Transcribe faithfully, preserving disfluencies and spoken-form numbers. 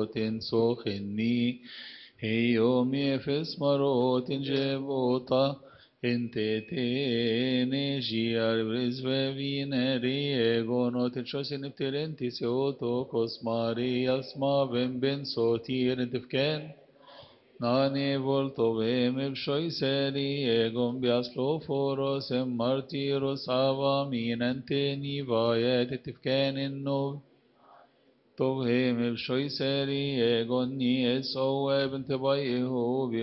مرات سخني يوم يفس مرات جبوتا انت تيني جيار برزبه وينري غونوت الشوسين ابترنتي سيوتو كوسماري اسما بن بن صوتير انتفكان ناني volto vem شوي سري اغم بياسلو فوروس مارتيروس ava minanteni vayet تفكان النوب طوهم بشوي سري اغني اسو ابن تبايه